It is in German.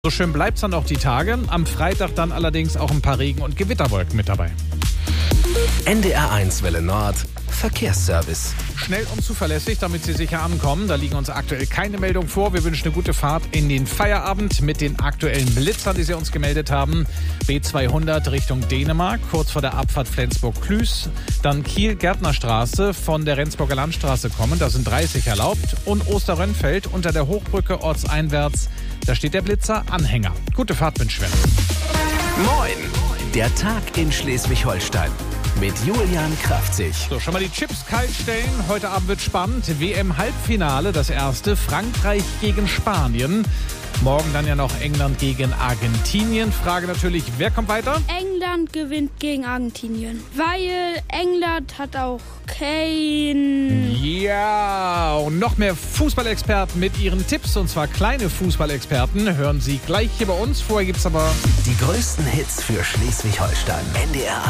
So schön bleibt es dann auch die Tage. Am Freitag dann allerdings auch ein paar Regen- und Gewitterwolken mit dabei. NDR1 Welle Nord Verkehrsservice. Schnell und zuverlässig, damit Sie sicher ankommen. Da liegen uns aktuell keine Meldungen vor. Wir wünschen eine gute Fahrt in den Feierabend mit den aktuellen Blitzern, die Sie uns gemeldet haben. B200 Richtung Dänemark, kurz vor der Abfahrt Flensburg-Klüß. Dann Kiel-Gärtnerstraße von der Rendsburger Landstraße kommen. Da sind 30 erlaubt. Und Osterrönfeld unter der Hochbrücke ortseinwärts. Da steht der Blitzer Anhänger. Gute Fahrt wünschen wir. Moin! Der Tag in Schleswig-Holstein mit Julian Kraftzig. So, schon mal die Chips kalt stellen. Heute Abend wird spannend. WM-Halbfinale, das erste. Frankreich gegen Spanien. Morgen dann ja noch England gegen Argentinien. Frage natürlich, wer kommt weiter? England gewinnt gegen Argentinien, weil England hat auch Kane. Ja, und noch mehr Fußballexperten mit ihren Tipps, und zwar kleine Fußballexperten, hören Sie gleich hier bei uns. Vorher gibt's aber Die größten Hits für Schleswig-Holstein. NDR